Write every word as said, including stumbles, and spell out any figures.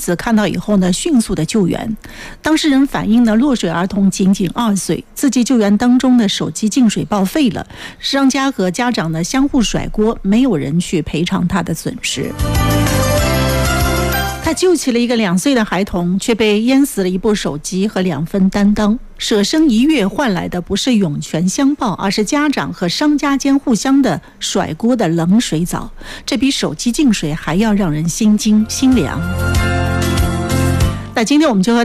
子看到以后呢，迅速的救援。当事人反映呢，落水儿童仅仅二岁，自己救援当中的手机进水报废了，商家和家长呢相互甩锅，没有人去赔偿他的损失。他救起了一个两岁的孩童，却被淹死了一部手机和两份担当。舍身一跃换来的不是涌泉相报，而是家长和商家间互相的甩锅的冷水澡，这比手机进水还要让人心惊心凉。那今天我们就和